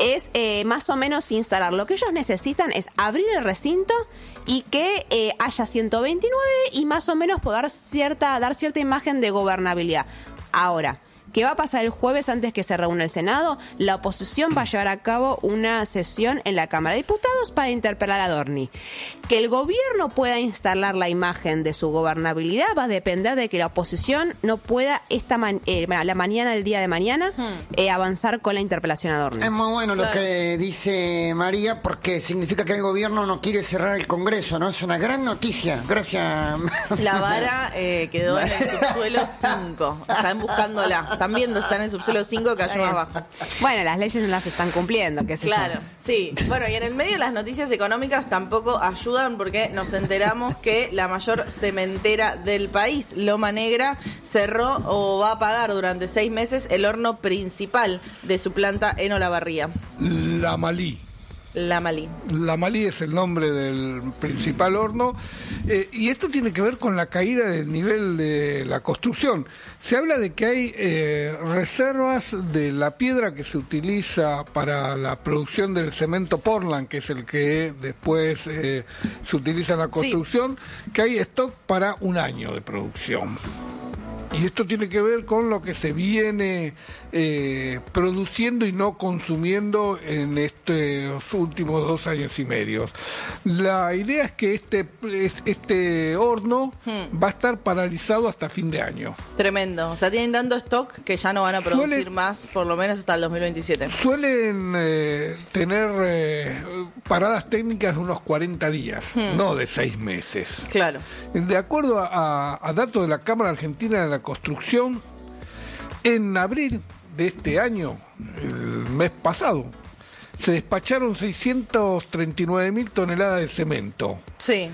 es más o menos instalar. Lo que ellos necesitan es abrir el recinto y que haya 129 y más o menos poder dar cierta imagen de gobernabilidad. Ahora, ¿qué va a pasar el jueves antes que se reúna el Senado? La oposición va a llevar a cabo una sesión en la Cámara de Diputados para interpelar a Adorni. Que el gobierno pueda instalar la imagen de su gobernabilidad va a depender de que la oposición no pueda la mañana del día de mañana avanzar con la interpelación a Adorni. Es muy bueno lo que dice María, porque significa que el gobierno no quiere cerrar el Congreso, ¿no? Es una gran noticia. Gracias. La vara quedó en el subsuelo 5. Están buscándola. Están viendo, están en el subsuelo 5, cayó más bajo. Bueno, las leyes no las están cumpliendo, qué sé yo. Claro, sí. Bueno, y en el medio las noticias económicas tampoco ayudan porque nos enteramos que la mayor cementera del país, Loma Negra, cerró o va a pagar durante 6 meses el horno principal de su planta en Olavarría. La Malí. La Malí. La Malí es el nombre del principal horno, y esto tiene que ver con la caída del nivel de la construcción. Se habla de que hay reservas de la piedra que se utiliza para la producción del cemento Portland, que es el que después se utiliza en la construcción, que hay stock para un año de producción. Y esto tiene que ver con lo que se viene produciendo y no consumiendo en estos últimos 2 años y medio. La idea es que este horno va a estar paralizado hasta fin de año. Tremendo. O sea, tienen tanto stock que ya no van a producir más, por lo menos hasta el 2027. Suelen tener paradas técnicas de unos 40 días, no de 6 meses. Claro. De acuerdo a datos de la Cámara Argentina de la Construcción, en abril de este año, el mes pasado, se despacharon 639.000 toneladas de cemento. Sí.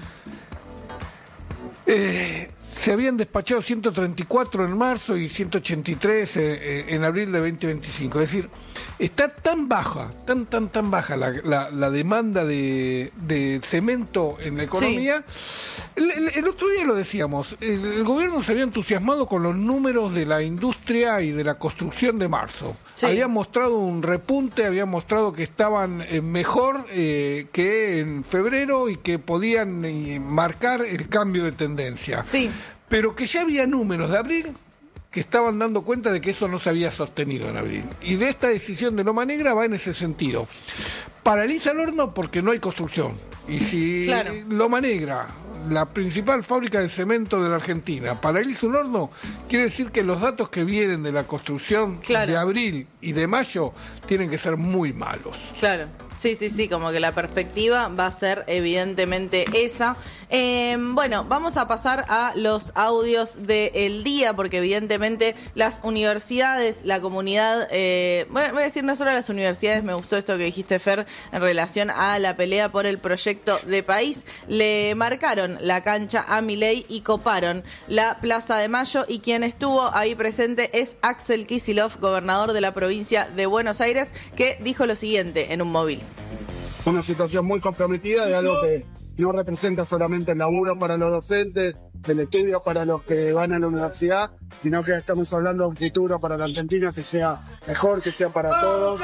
Se habían despachado 134 en marzo y 183 en abril de 2025. Es decir, está tan baja, tan baja la demanda de cemento en la economía. Sí. El otro día lo decíamos, el gobierno se había entusiasmado con los números de la industria y de la construcción de marzo. Sí. Había mostrado un repunte, había mostrado que estaban mejor que en febrero y que podían marcar el cambio de tendencia. Sí. Pero que ya había números de abril que estaban dando cuenta de que eso no se había sostenido en abril. Y de esta decisión de Loma Negra va en ese sentido. Paraliza el horno porque no hay construcción. Y si Loma Negra, la principal fábrica de cemento de la Argentina, paraliza un horno, quiere decir que los datos que vienen de la construcción de abril y de mayo tienen que ser muy malos. Claro. Sí, como que la perspectiva va a ser evidentemente esa. Bueno, vamos a pasar a los audios del día, porque evidentemente las universidades, la comunidad, voy a decir no solo las universidades, me gustó esto que dijiste, Fer, en relación a la pelea por el proyecto de país, le marcaron la cancha a Milei y coparon la Plaza de Mayo, y quien estuvo ahí presente es Axel Kicillof, gobernador de la provincia de Buenos Aires, que dijo lo siguiente en un móvil. Una situación muy comprometida de algo que no representa solamente el laburo para los docentes, el estudio para los que van a la universidad, sino que estamos hablando de un futuro para la Argentina que sea mejor, que sea para todos.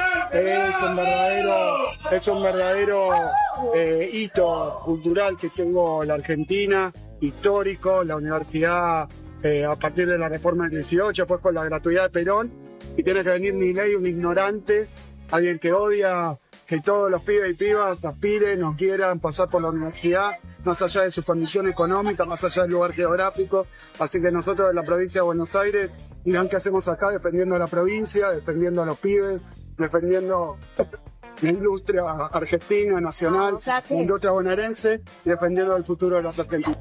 Es un verdadero hito cultural que tuvo la Argentina, histórico, la universidad a partir de la reforma del 18, después con la gratuidad de Perón, y tiene que venir Milei, un ignorante, alguien que odia que todos los pibes y pibas aspiren o quieran pasar por la universidad, más allá de sus condiciones económicas, más allá del lugar geográfico. Así que nosotros de la provincia de Buenos Aires, dirán qué hacemos acá, defendiendo a la provincia, defendiendo a los pibes, defendiendo la industria argentina, nacional, la industria bonaerense, y defendiendo el futuro de los argentinos.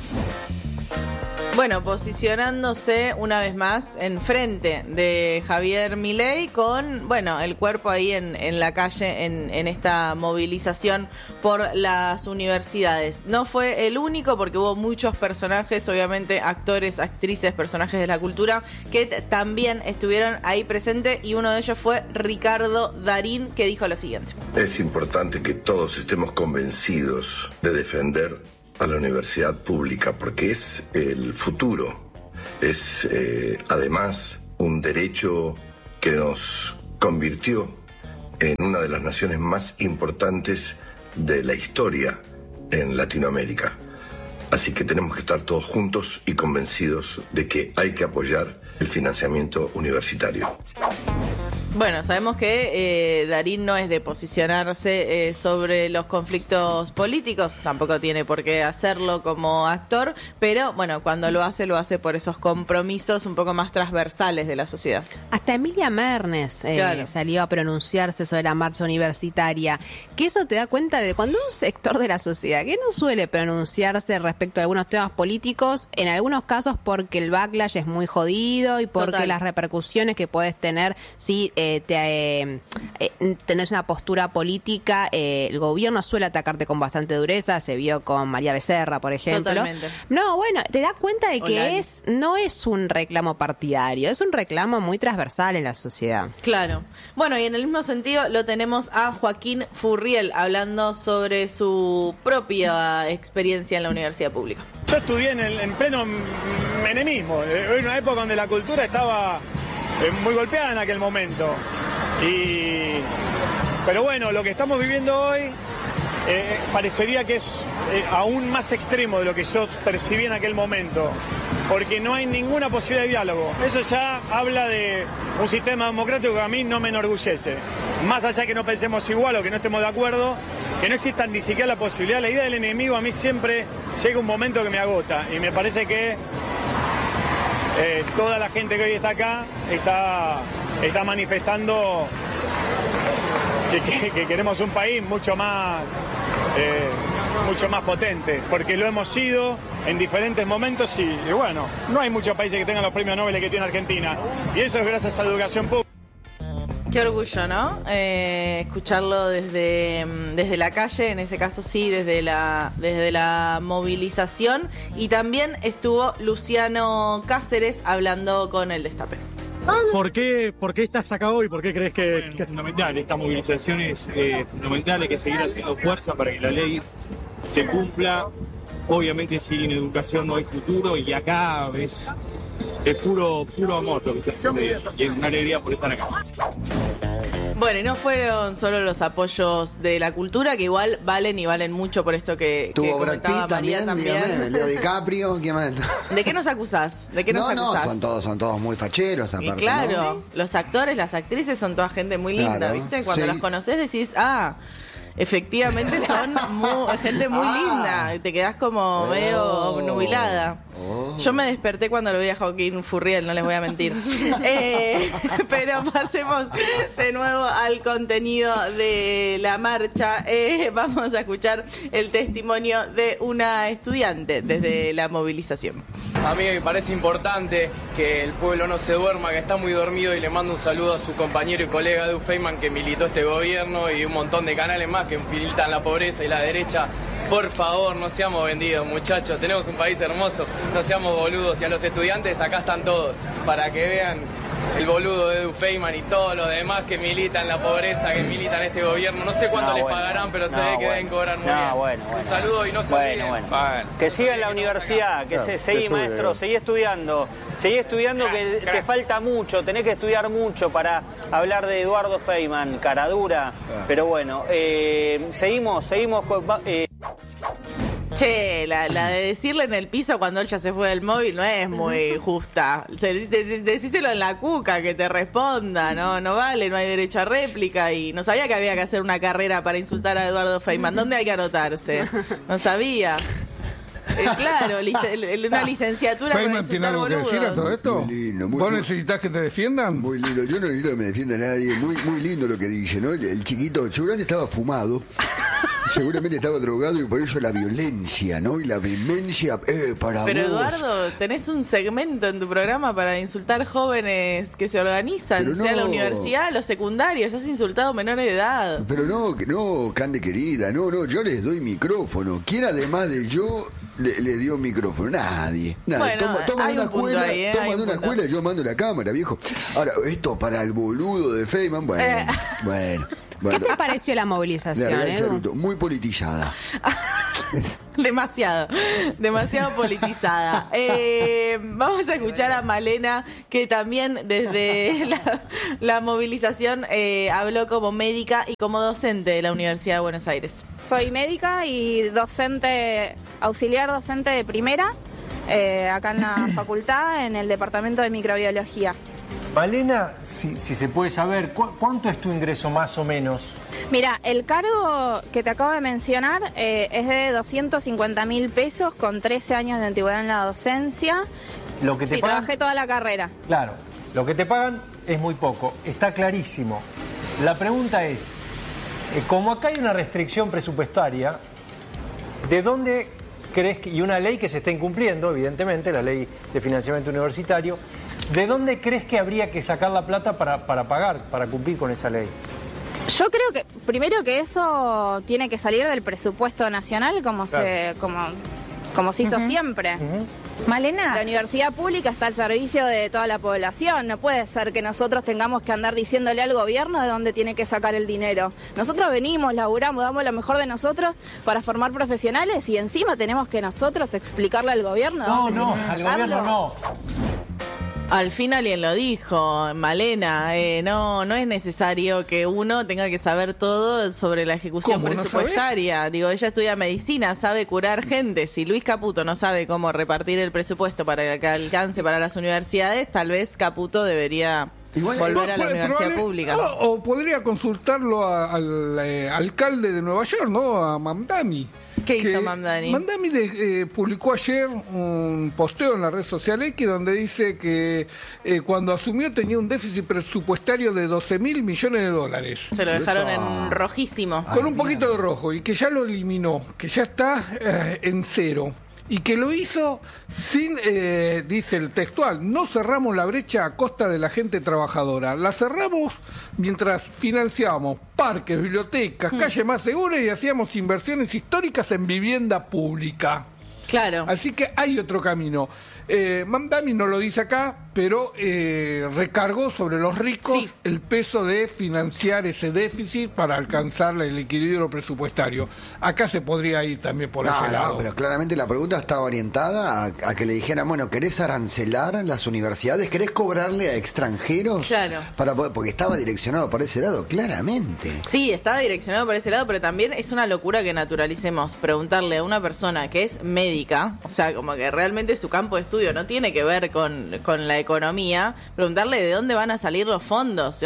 Bueno, posicionándose una vez más enfrente de Javier Milei con, bueno, el cuerpo ahí en la calle en esta movilización por las universidades. No fue el único, porque hubo muchos personajes, obviamente actores, actrices, personajes de la cultura que también estuvieron ahí presentes, y uno de ellos fue Ricardo Darín, que dijo lo siguiente. Es importante que todos estemos convencidos de defender a la universidad pública, porque es el futuro, es además un derecho que nos convirtió en una de las naciones más importantes de la historia en Latinoamérica. Así que tenemos que estar todos juntos y convencidos de que hay que apoyar el financiamiento universitario. Bueno, sabemos que Darín no es de posicionarse sobre los conflictos políticos, tampoco tiene por qué hacerlo como actor, pero bueno, cuando lo hace por esos compromisos un poco más transversales de la sociedad. Hasta Emilia Mernes Claro. salió a pronunciarse sobre la marcha universitaria, que eso te da cuenta de cuando un sector de la sociedad que no suele pronunciarse respecto a algunos temas políticos, en algunos casos porque el backlash es muy jodido y porque Total. las repercusiones que puedes tener si tenés una postura política, el gobierno suele atacarte con bastante dureza, se vio con María Becerra, por ejemplo. Totalmente. No, bueno, te das cuenta de O que Lali. no es un reclamo partidario, es un reclamo muy transversal en la sociedad. Claro. Bueno, y en el mismo sentido lo tenemos a Joaquín Furriel hablando sobre su propia experiencia en la universidad pública. Yo estudié en pleno menemismo, en una época donde la cultura estaba muy golpeada en aquel momento. Pero bueno, lo que estamos viviendo hoy parecería que es aún más extremo de lo que yo percibí en aquel momento, porque no hay ninguna posibilidad de diálogo. Eso ya habla de un sistema democrático que a mí no me enorgullece. Más allá que no pensemos igual o que no estemos de acuerdo, que no exista ni siquiera la posibilidad. La idea del enemigo a mí siempre llega un momento que me agota, y me parece que toda la gente que hoy está acá está manifestando que queremos un país mucho más potente, porque lo hemos sido en diferentes momentos y bueno, no hay muchos países que tengan los premios Nobel que tiene Argentina, y eso es gracias a la educación pública. Qué orgullo, ¿no? Escucharlo desde la calle, en ese caso sí, desde la movilización. Y también estuvo Luciano Cáceres hablando con El Destape. ¿Por qué estás acá hoy? ¿Por qué crees que...? Es fundamental, esta movilización es fundamental, hay que seguir haciendo fuerza para que la ley se cumpla. Obviamente sin educación no hay futuro, y acá es puro amor lo que está haciendo, y es una alegría por estar acá. Bueno, y no fueron solo los apoyos de la cultura, que igual valen y valen mucho por esto que Tuvo Brad comentaba Pitt María también, dígame, Leo DiCaprio, ¿quién más? ¿De qué nos acusás? ¿De qué nos acusás? son todos muy facheros, aparte. Y claro, ¿no? los actores, las actrices son toda gente muy linda, Claro, ¿viste? Cuando sí. las conoces decís, efectivamente son gente muy linda. Y te quedás como medio obnubilada. Yo me desperté cuando lo vi a Joaquín Furriel, no les voy a mentir. Pero pasemos de nuevo al contenido de la marcha. Vamos a escuchar el testimonio de una estudiante desde la movilización. A mí me parece importante que el pueblo no se duerma, que está muy dormido, y le mando un saludo a su compañero y colega Edu Feynman, que militó este gobierno, y un montón de canales más que militan la pobreza y la derecha. Por favor, no seamos vendidos, muchachos, tenemos un país hermoso, no seamos boludos, y a los estudiantes acá están todos, para que vean el boludo de Edu Feynman y todos los demás que militan la pobreza, que militan este gobierno. No sé cuánto les pagarán, pero se ve que deben cobrar muy bien. Un saludo y no se olviden. Que siga en la universidad, que seguí maestro, seguí estudiando que te falta mucho, tenés que estudiar mucho para hablar de Eduardo Feynman, cara dura, pero bueno, seguimos Che, la de decirle en el piso cuando él ya se fue del móvil no es muy justa. Decíselo en la cuca, que te responda, no vale, no hay derecho a réplica, y no sabía que había que hacer una carrera para insultar a Eduardo Feynman. ¿Dónde hay que anotarse? No sabía. Claro, una licenciatura para ¿Feynman tiene insultar algo que decir a todo boludos. esto? Muy lindo, ¿Vos necesitas que te defiendan? Muy lindo, yo no necesito que me defienda nadie, muy lindo lo que dice, ¿no? El chiquito seguramente estaba fumado, seguramente estaba drogado, y por eso la violencia, ¿no? Y la vehemencia, para Pero vos. Eduardo, tenés un segmento en tu programa para insultar jóvenes que se organizan, Pero sea la no. universidad, los secundarios, has insultado menores de edad. Pero no, Cande querida, no, yo les doy micrófono. ¿Quién además de yo le dio micrófono? Nadie. Bueno, Toman hay una un punto escuela, ahí, hay toman un una punto. escuela y yo mando la cámara, viejo. Ahora, esto para el boludo de Feynman, bueno. ¿Qué te pareció la movilización, La verdad, Edu? Charuto, muy politizada. Demasiado politizada. Vamos a escuchar a Malena, que también desde la movilización habló como médica y como docente de la Universidad de Buenos Aires. Soy médica y docente, auxiliar docente de primera, acá en la facultad, en el departamento de microbiología. Malena, si se puede saber, ¿cuánto es tu ingreso más o menos? Mira, el cargo que te acabo de mencionar es de 250.000 pesos con 13 años de antigüedad en la docencia. Lo que te sí, pagan... trabajé toda la carrera. Claro, lo que te pagan es muy poco, está clarísimo. La pregunta es, como acá hay una restricción presupuestaria, ¿de dónde crees que, y una ley que se está incumpliendo, evidentemente, la ley de financiamiento universitario, ¿de dónde crees que habría que sacar la plata para pagar, para cumplir con esa ley? Yo creo que, primero que eso tiene que salir del presupuesto nacional, como se hizo siempre. Malena, la universidad pública está al servicio de toda la población. No puede ser que nosotros tengamos que andar diciéndole al gobierno de dónde tiene que sacar el dinero. Nosotros venimos, laburamos, damos lo mejor de nosotros para formar profesionales y encima tenemos que nosotros explicarle al gobierno. No, al gobierno no. Al fin alguien lo dijo, Malena, no es necesario que uno tenga que saber todo sobre la ejecución presupuestaria. ¿No? Digo, ella estudia medicina, sabe curar gente. Si Luis Caputo no sabe cómo repartir el presupuesto para que alcance para las universidades, tal vez Caputo debería volver a la universidad pública. O podría consultarlo al alcalde de Nueva York, ¿no? A Mamdani. ¿Qué hizo Mamdani? Mamdani publicó ayer un posteo en la red social X donde dice que cuando asumió tenía un déficit presupuestario de 12.000 millones de dólares. Se lo dejaron en rojísimo. Con un poquito de rojo, y que ya lo eliminó, que ya está en cero. Y que lo hizo sin, dice el textual, no cerramos la brecha a costa de la gente trabajadora. La cerramos mientras financiábamos parques, bibliotecas, calles más seguras y hacíamos inversiones históricas en vivienda pública. Claro. Así que hay otro camino. Mamdani no lo dice acá, pero recargó sobre los ricos el peso de financiar ese déficit para alcanzar el equilibrio presupuestario. Acá se podría ir también por ese lado. Pero claramente la pregunta estaba orientada a que le dijeran, bueno, ¿querés arancelar las universidades? ¿Querés cobrarle a extranjeros? Claro. Porque estaba direccionado por ese lado, claramente. Sí, estaba direccionado por ese lado, pero también es una locura que naturalicemos preguntarle a una persona que es médica, o sea, como que realmente su campo de estudio no tiene que ver con la economía, preguntarle de dónde van a salir los fondos,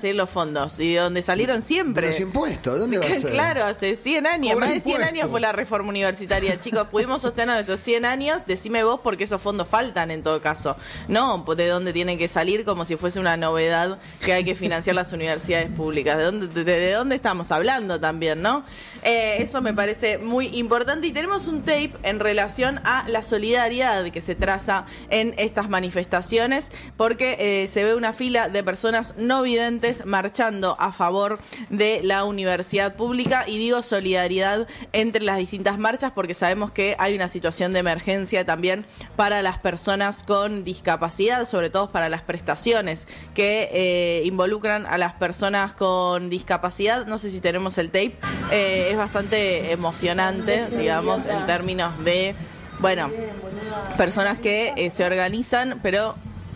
y de dónde salieron siempre. De los impuestos, ¿dónde va a ser? Claro, hace 100 años, Cobra más de 100 impuestos. años fue la reforma universitaria, chicos, pudimos sostener estos 100 años, decime vos porque esos fondos faltan en todo caso, no de dónde tienen que salir como si fuese una novedad que hay que financiar las universidades públicas, de dónde estamos hablando también, ¿no? Eso me parece muy importante y tenemos un tape en relación a la solidaridad que se traza en estas manifestaciones porque se ve una fila de personas no videntes marchando a favor de la universidad pública y digo solidaridad entre las distintas marchas porque sabemos que hay una situación de emergencia también para las personas con discapacidad, sobre todo para las prestaciones que involucran a las personas con discapacidad. No sé si tenemos el tape, es bastante emocionante, digamos, en términos de, bueno, personas que se organizan, pero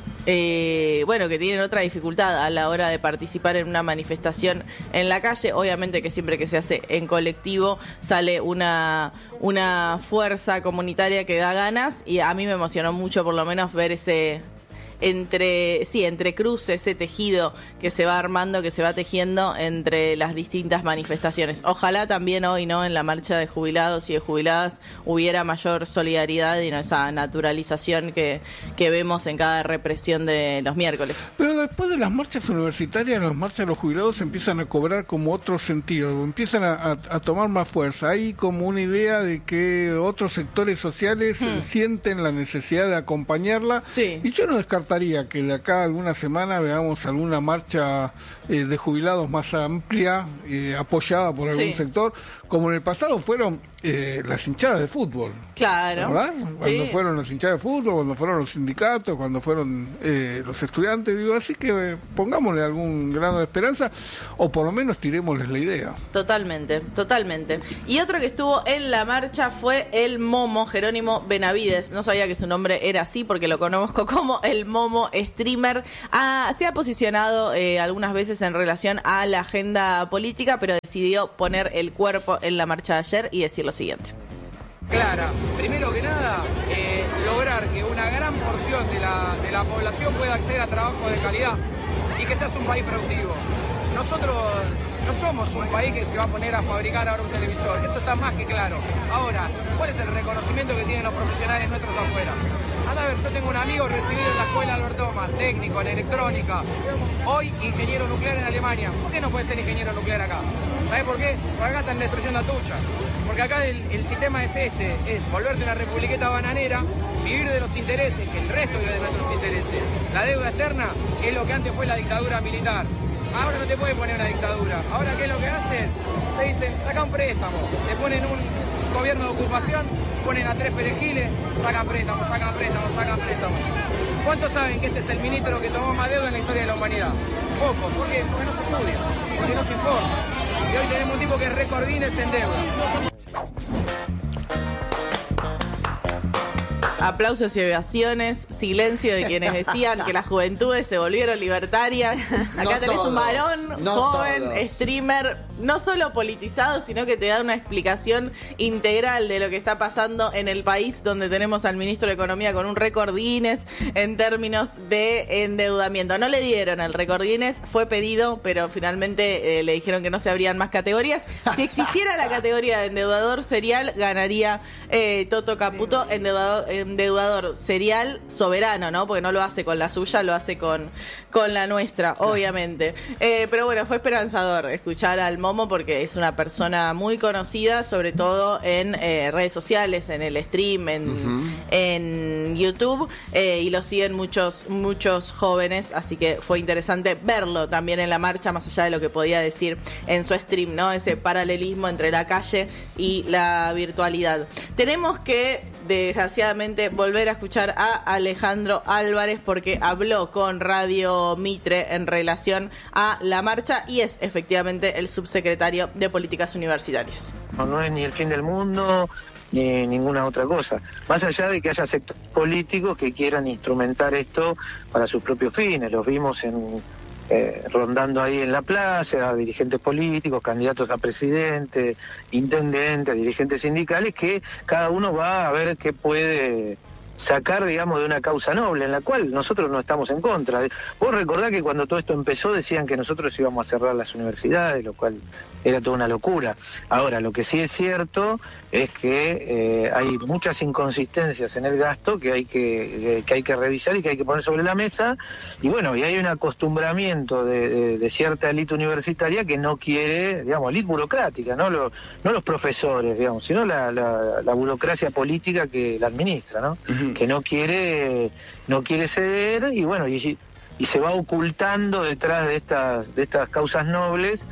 que tienen otra dificultad a la hora de participar en una manifestación en la calle. Obviamente que siempre que se hace en colectivo sale una fuerza comunitaria que da ganas y a mí me emocionó mucho por lo menos ver ese entre cruces, ese tejido que se va armando, que se va tejiendo entre las distintas manifestaciones. Ojalá también hoy, ¿no?, en la marcha de jubilados y de jubiladas hubiera mayor solidaridad y no esa naturalización que vemos en cada represión de los miércoles. Pero después de las marchas universitarias, las marchas de los jubilados empiezan a cobrar como otro sentido, empiezan a tomar más fuerza. Hay como una idea de que otros sectores sociales sienten la necesidad de acompañarla. Sí. Y yo no descarto importaría que de acá a alguna semana veamos alguna marcha de jubilados más amplia, apoyada por algún sector, como en el pasado fueron las hinchadas de fútbol. Claro. ¿Verdad? Cuando fueron las hinchadas de fútbol, cuando fueron los sindicatos, cuando fueron los estudiantes, digo, así que pongámosle algún grano de esperanza, o por lo menos tirémosles la idea. Totalmente, totalmente. Y otro que estuvo en la marcha fue el Momo, Jerónimo Benavides. No sabía que su nombre era así porque lo conozco como el Momo streamer. Se ha posicionado algunas veces en relación a la agenda política, pero decidió poner el cuerpo en la marcha de ayer y decir lo siguiente. Clara, primero que nada, lograr que una gran porción de la población pueda acceder a trabajo de calidad y que seas un país productivo. Nosotros no somos un país que se va a poner a fabricar ahora un televisor, eso está más que claro. Ahora, ¿cuál es el reconocimiento que tienen los profesionales nuestros afuera? Anda a ver, yo tengo un amigo recibido en la escuela Alberto Thomas, técnico en electrónica, hoy ingeniero nuclear en Alemania. ¿Por qué no puede ser ingeniero nuclear acá? ¿Sabes por qué? Porque acá están destruyendo a Tucha. Porque acá el sistema es es volverte una republiqueta bananera, vivir de los intereses, que el resto vive de nuestros intereses. La deuda externa es lo que antes fue la dictadura militar. Ahora no te pueden poner una dictadura. Ahora, ¿qué es lo que hacen? Te dicen, saca un préstamo. Te ponen un gobierno de ocupación, ponen a 3 perejiles, sacan préstamos, sacan préstamos, sacan préstamos. ¿Cuántos saben que este es el ministro que tomó más deuda en la historia de la humanidad? Pocos. ¿Por qué? Porque no se estudia, porque no se informa. Y hoy tenemos un tipo que es récord Guinness en deuda. Aplausos y ovaciones, silencio de quienes decían que las juventudes se volvieron libertarias. Acá tenés un varón joven, streamer, no solo politizado, sino que te da una explicación integral de lo que está pasando en el país, donde tenemos al ministro de Economía con un récord Guinness en términos de endeudamiento. No le dieron el récord Guinness, fue pedido, pero finalmente le dijeron que no se abrían más categorías. Si existiera la categoría de endeudador serial, ganaría Toto Caputo, endeudador serial soberano, ¿no? Porque no lo hace con la suya, lo hace con la nuestra, obviamente. Pero bueno, fue esperanzador escuchar al Momo porque es una persona muy conocida, sobre todo en redes sociales, en el stream, en YouTube, y lo siguen muchos jóvenes, así que fue interesante verlo también en la marcha, más allá de lo que podía decir en su stream, ¿no? Ese paralelismo entre la calle y la virtualidad. Tenemos que, desgraciadamente, volver a escuchar a Alejandro Álvarez porque habló con Radio Mitre en relación a la marcha y es efectivamente el subsecretario de Políticas Universitarias. No es ni el fin del mundo ni ninguna otra cosa, más allá de que haya sectores políticos que quieran instrumentar esto para sus propios fines. Los vimos rondando ahí en la plaza, dirigentes políticos, candidatos a presidente, intendentes, dirigentes sindicales, que cada uno va a ver qué puede sacar, digamos, de una causa noble, en la cual nosotros no estamos en contra. Vos recordás que cuando todo esto empezó decían que nosotros íbamos a cerrar las universidades, lo cual era toda una locura. Ahora, lo que sí es cierto es que hay muchas inconsistencias en el gasto que hay que revisar y que hay que poner sobre la mesa, y bueno, y hay un acostumbramiento de cierta élite universitaria que no quiere, digamos, élite burocrática, no los profesores, digamos, sino la burocracia política que la administra, ¿no? Que no quiere ceder, y bueno, y se va ocultando detrás de estas causas nobles.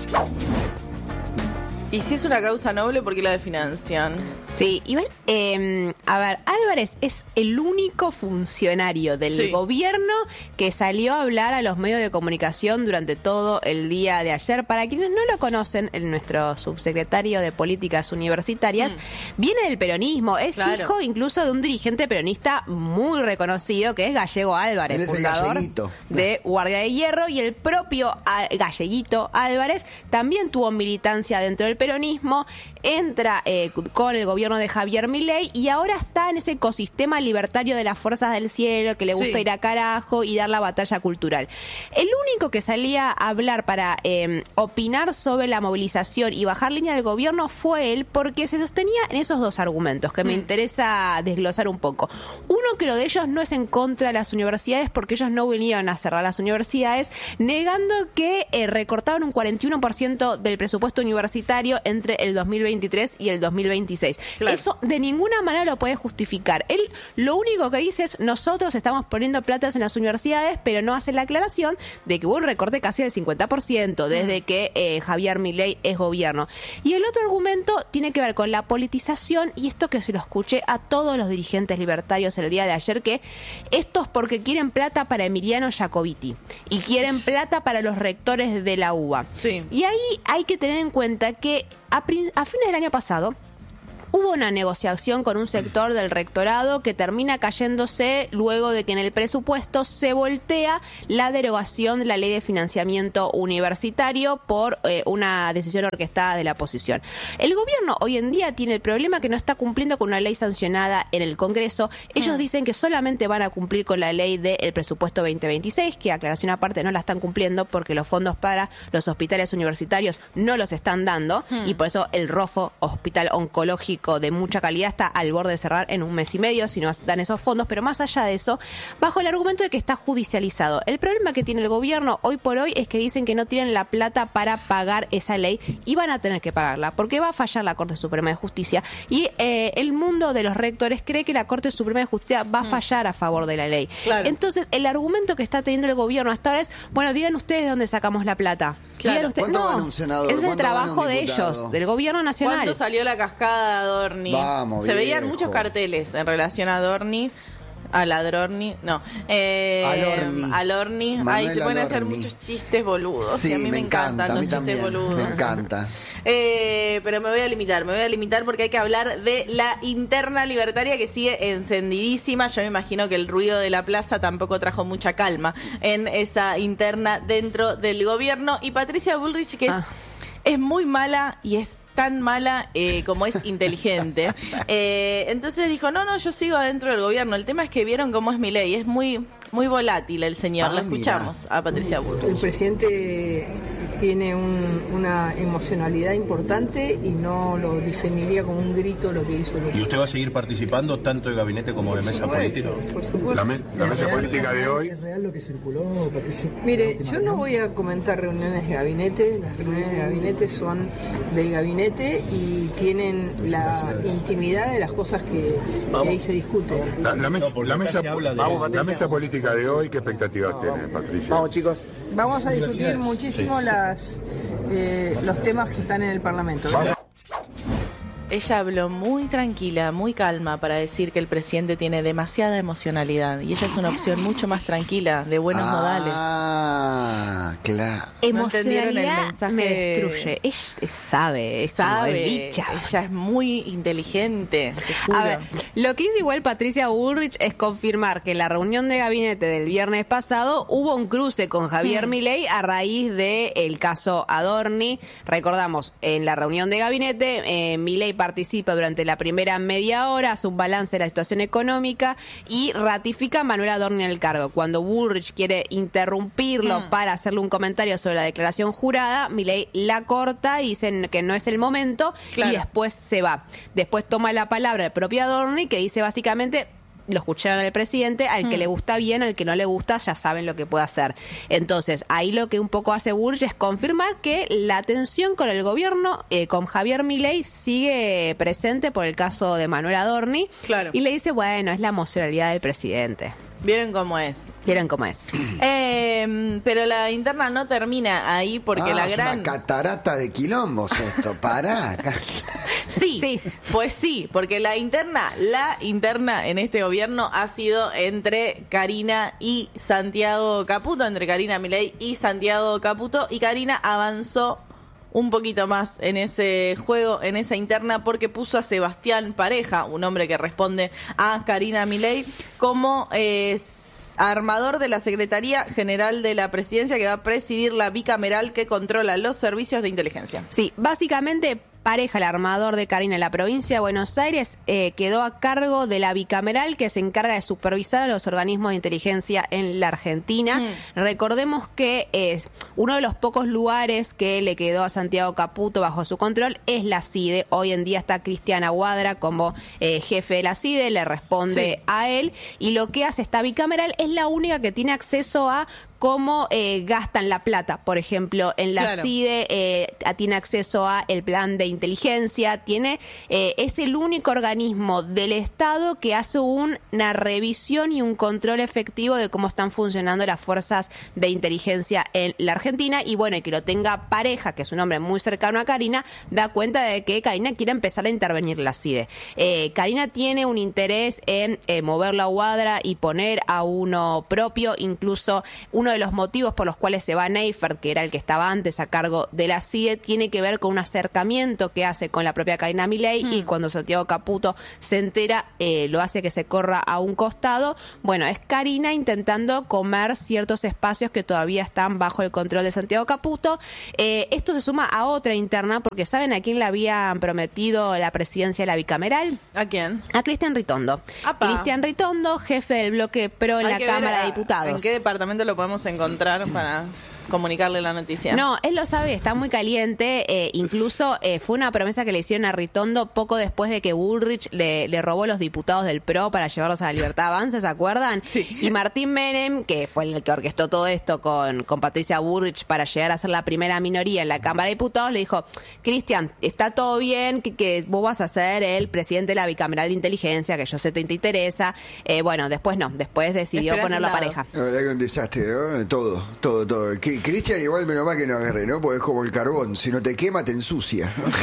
Y si es una causa noble, ¿por qué la financian? Sí, igual, a ver, Álvarez es el único funcionario del gobierno que salió a hablar a los medios de comunicación durante todo el día de ayer. Para quienes no lo conocen, nuestro subsecretario de Políticas Universitarias viene del peronismo, es hijo incluso de un dirigente peronista muy reconocido que es Gallego Álvarez, fundador de Guardia de Hierro, y el propio Galleguito Álvarez también tuvo militancia dentro del peronismo, entra con el gobierno de Javier Milei y ahora está en ese ecosistema libertario de las fuerzas del cielo que le gusta ir a carajo y dar la batalla cultural. El único que salía a hablar para opinar sobre la movilización y bajar línea del gobierno fue él, porque se sostenía en esos dos argumentos que me interesa desglosar un poco. Uno, que lo de ellos no es en contra de las universidades porque ellos no vinieron a cerrar las universidades, negando que recortaron un 41% del presupuesto universitario salario entre el 2023 y el 2026. Claro. Eso de ninguna manera lo puede justificar. Él lo único que dice es, nosotros estamos poniendo platas en las universidades, pero no hace la aclaración de que hubo un recorte casi del 50% desde que Javier Milei es gobierno. Y el otro argumento tiene que ver con la politización, y esto que se lo escuché a todos los dirigentes libertarios el día de ayer, que esto es porque quieren plata para Emiliano Jacobiti y quieren plata para los rectores de la UBA. Sí. Y ahí hay que tener en cuenta que a fines del año pasado hubo una negociación con un sector del rectorado que termina cayéndose luego de que en el presupuesto se voltea la derogación de la ley de financiamiento universitario por una decisión orquestada de la oposición. El gobierno hoy en día tiene el problema que no está cumpliendo con una ley sancionada en el Congreso. Ellos dicen que solamente van a cumplir con la ley del presupuesto 2026, que aclaración aparte no la están cumpliendo porque los fondos para los hospitales universitarios no los están dando y por eso el ROFO, Hospital Oncológico de mucha calidad, está al borde de cerrar en 1 mes y medio si no dan esos fondos, pero más allá de eso, bajo el argumento de que está judicializado. El problema que tiene el gobierno hoy por hoy es que dicen que no tienen la plata para pagar esa ley y van a tener que pagarla, porque va a fallar la Corte Suprema de Justicia y el mundo de los rectores cree que la Corte Suprema de Justicia va a fallar a favor de la ley. Claro. Entonces, el argumento que está teniendo el gobierno hasta ahora es, bueno, digan ustedes de dónde sacamos la plata. Claro. Digan ustedes, ¿Cuánto no, gana un senador? ese es el ¿Cuánto gana un trabajo de diputado? ellos, del gobierno nacional. ¿Cuándo salió la cascada de Adorni? Vamos, Se veían viejo. muchos carteles en relación a Adorni. A Ladrorni, no. Alorni. Ahí se pueden hacer Alorni. muchos chistes boludos. Sí, y a mí me encantan a los mí chistes también, boludos. me encanta. Pero me voy a limitar porque hay que hablar de la interna libertaria que sigue encendidísima. Yo me imagino que el ruido de la plaza tampoco trajo mucha calma en esa interna dentro del gobierno. Y Patricia Bullrich, que es muy mala y es tan mala como es inteligente. Entonces dijo, no, yo sigo adentro del gobierno. El tema es que vieron cómo es Milei, es muy volátil el señor. La escuchamos a Patricia Bullrich. El presidente tiene una emocionalidad importante y no lo definiría como un grito lo que hizo. ¿Y usted va a seguir participando tanto de gabinete como de mesa política? Por supuesto. La mesa política de hoy. ¿Es real lo que circuló, Patricia? Mire, yo no voy a comentar reuniones de gabinete. Las reuniones de gabinete son del gabinete y tienen la intimidad de las cosas que ahí se discuten. La mesa política de hoy, ¿qué expectativas tiene, Patricia? Vamos, chicos. Vamos a discutir muchísimo los temas que están en el Parlamento. Ella habló muy tranquila, muy calma para decir que el presidente tiene demasiada emocionalidad y ella es una opción mucho más tranquila, de buenos modales. Ah, claro. Emocionalidad me destruye. Ella sabe, dicha. Ella es muy inteligente, te juro. A ver, lo que hizo igual Patricia Bullrich es confirmar que en la reunión de gabinete del viernes pasado hubo un cruce con Javier Milei a raíz del caso Adorni. Recordamos, en la reunión de gabinete, Milei participa durante la primera media hora, hace un balance de la situación económica y ratifica a Manuel Adorni en el cargo. Cuando Bullrich quiere interrumpirlo para hacerle un comentario sobre la declaración jurada, Milei la corta y dicen que no es el momento y después se va. Después toma la palabra el propio Adorni, que dice básicamente, lo escucharon al presidente, al que le gusta bien, al que no le gusta, ya saben lo que puede hacer. Entonces, ahí lo que un poco hace Bullrich es confirmar que la tensión con el gobierno, con Javier Milei, sigue presente por el caso de Manuel Adorni. Claro. Y le dice, bueno, es la emocionalidad del presidente. ¿Vieron cómo es? Vieron cómo es. Pero la interna no termina ahí porque la es gran... una catarata de quilombos esto, pará. Sí, pues sí, porque la interna en este gobierno ha sido entre Karina y Santiago Caputo, entre Karina Milei y Santiago Caputo, y Karina avanzó un poquito más en ese juego, en esa interna, porque puso a Sebastián Pareja, un hombre que responde a Karina Milei, como armador de la Secretaría General de la Presidencia, que va a presidir la bicameral que controla los servicios de inteligencia. Sí, básicamente Pareja, el armador de Karina en la provincia de Buenos Aires, quedó a cargo de la bicameral que se encarga de supervisar a los organismos de inteligencia en la Argentina. Recordemos que es uno de los pocos lugares que le quedó a Santiago Caputo bajo su control es la CIDE. Hoy en día está Cristiana Guadra como jefe de la CIDE, le responde a él, y lo que hace esta bicameral es la única que tiene acceso a cómo gastan la plata. Por ejemplo, en la CIDE tiene acceso a el plan de inteligencia, es el único organismo del Estado que hace una revisión y un control efectivo de cómo están funcionando las fuerzas de inteligencia en la Argentina. Y bueno, y que lo tenga Pareja, que es un hombre muy cercano a Karina, da cuenta de que Karina quiere empezar a intervenir la CIDE. Karina tiene un interés en mover la UADRA y poner a uno propio. Incluso uno de los motivos por los cuales se va Neifert, que era el que estaba antes a cargo de la CIDE, tiene que ver con un acercamiento que hace con la propia Karina Milei, y cuando Santiago Caputo se entera, lo hace que se corra a un costado. Bueno, es Karina intentando comer ciertos espacios que todavía están bajo el control de Santiago Caputo. Esto se suma a otra interna, porque ¿saben a quién le habían prometido la presidencia de la bicameral? ¿A quién? A Cristian Ritondo. Cristian Ritondo, jefe del bloque PRO en la Cámara de Diputados. ¿En qué departamento lo podemos encontrar para comunicarle la noticia? No, él lo sabe, está muy caliente. Incluso fue una promesa que le hicieron a Ritondo poco después de que Bullrich le robó los diputados del PRO para llevarlos a la Libertad Avanza, ¿se acuerdan? Sí. Y Martín Menem, que fue el que orquestó todo esto con Patricia Bullrich para llegar a ser la primera minoría en la Cámara de Diputados, le dijo: Cristian, está todo bien, que vos vas a ser el presidente de la bicameral de inteligencia, que yo sé te interesa. Bueno, después no, después decidió ponerlo a Pareja. La verdad que un desastre, ¿no? Todo. Cristian igual menos mal que no agarre, ¿no? Porque es como el carbón, si no te quema te ensucia, ¿no?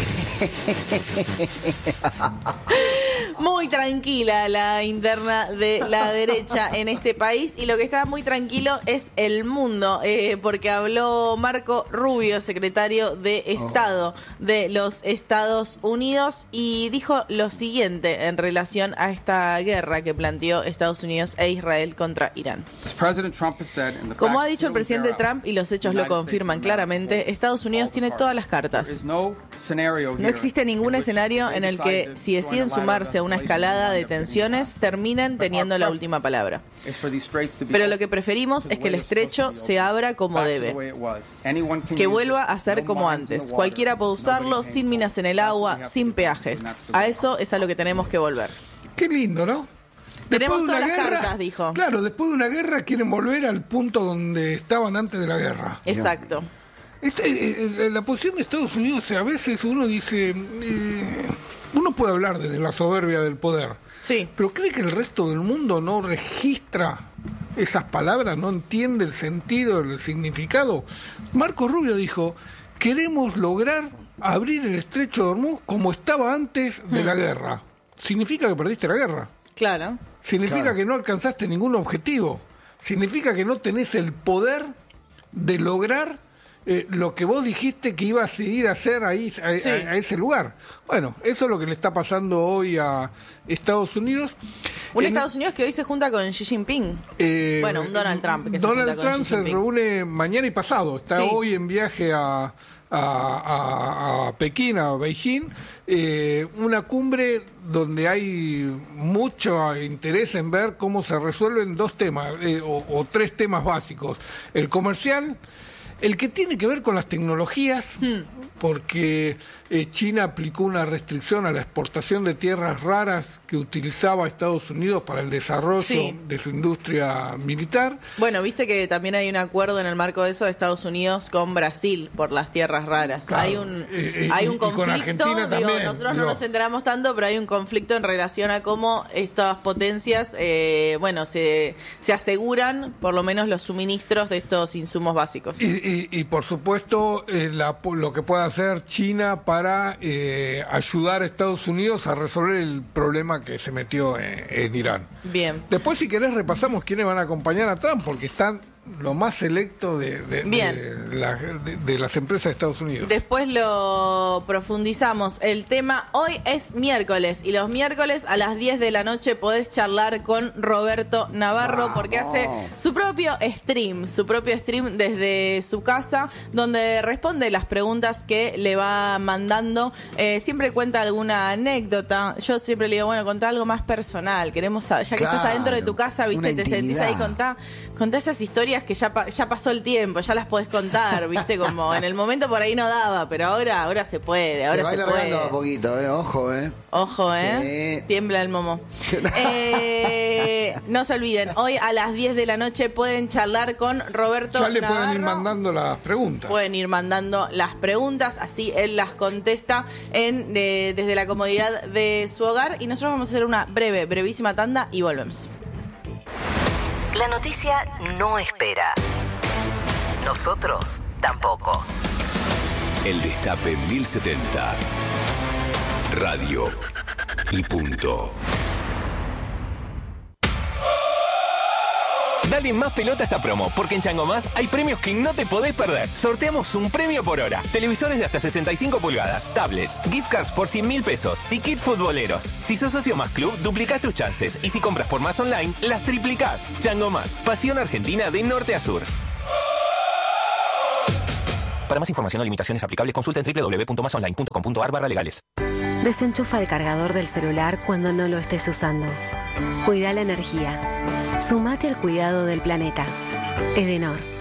Muy tranquila la interna de la derecha en este país, y lo que está muy tranquilo es el mundo, porque habló Marco Rubio, secretario de Estado de los Estados Unidos, y dijo lo siguiente en relación a esta guerra que planteó Estados Unidos e Israel contra Irán. Como ha dicho el presidente Trump, y los hechos lo confirman claramente, Estados Unidos tiene todas las cartas. No existe ningún escenario en el que, si deciden sumarse a una escalada de tensiones, terminen teniendo la última palabra. Pero lo que preferimos es que el estrecho se abra como debe, que vuelva a ser como antes. Cualquiera puede usarlo, sin minas en el agua, sin peajes. A eso es a lo que tenemos que volver. Qué lindo, ¿no? Tenemos todas las cartas, dijo. Claro, después de una guerra quieren volver al punto donde estaban antes de la guerra. Exacto. La posición de Estados Unidos, a veces uno dice, uno puede hablar desde la soberbia del poder, sí, pero ¿cree que el resto del mundo no registra esas palabras, no entiende el sentido, el significado? Marco Rubio dijo: queremos lograr abrir el estrecho de Hormuz como estaba antes de la guerra. Significa que perdiste la guerra. Claro. Significa que no alcanzaste ningún objetivo. Significa que no tenés el poder de lograr lo que vos dijiste que ibas a ir a hacer ahí, a ese lugar. Bueno, eso es lo que le está pasando hoy a Estados Unidos. Estados Unidos que hoy se junta con Xi Jinping. Bueno, un Donald Trump. Que Donald Trump se reúne mañana y pasado. Está hoy en viaje a Pekín, a Beijing, una cumbre donde hay mucho interés en ver cómo se resuelven dos temas, o tres temas básicos: el comercial, el que tiene que ver con las tecnologías, porque China aplicó una restricción a la exportación de tierras raras que utilizaba Estados Unidos para el desarrollo de su industria militar. Bueno, viste que también hay un acuerdo en el marco de eso de Estados Unidos con Brasil por las tierras raras. Claro. Hay un conflicto, con Argentina también, nosotros no nos enteramos tanto, pero hay un conflicto en relación a cómo estas potencias, se aseguran por lo menos los suministros de estos insumos básicos. Y por supuesto lo que pueda hacer China para ayudar a Estados Unidos a resolver el problema que se metió en Irán. Bien. Después, si querés, repasamos quiénes van a acompañar a Trump, porque están lo más selecto de las empresas de Estados Unidos. Después lo profundizamos. El tema hoy es miércoles, y los miércoles a las 10 de la noche podés charlar con Roberto Navarro, porque hace su propio stream desde su casa, donde responde las preguntas que le va mandando. Siempre cuenta alguna anécdota. Yo siempre le digo, bueno, contá algo más personal. Queremos saber, ya que estás adentro de tu casa, viste, te sentís ahí, contá esas historias historias que ya pasó el tiempo, ya las podés contar, ¿viste? Como en el momento por ahí no daba, pero ahora se puede, ahora se va se alargando puede. a poquito, ojo, Ojo, Sí. Tiembla el momo. No se olviden, hoy a las 10 de la noche pueden charlar con Roberto Ya le Navarro. pueden ir mandando las preguntas. Pueden ir mandando las preguntas, así él las contesta desde la comodidad de su hogar. Y nosotros vamos a hacer una brevísima tanda y volvemos. La noticia no espera. Nosotros tampoco. El Destape 1070. Radio y punto. Dale más pelota a esta promo, porque en Chango Más hay premios que no te podés perder. Sorteamos un premio por hora. Televisores de hasta 65 pulgadas, tablets, gift cards por 100.000 pesos y kit futboleros. Si sos socio Más Club, duplicás tus chances. Y si compras por Más Online, las triplicás. Chango Más, pasión argentina de norte a sur. Para más información o limitaciones aplicables, consulta en www.masonline.com.ar/legales. Desenchufa el cargador del celular cuando no lo estés usando. Cuida la energía. Sumate al cuidado del planeta. Edenor.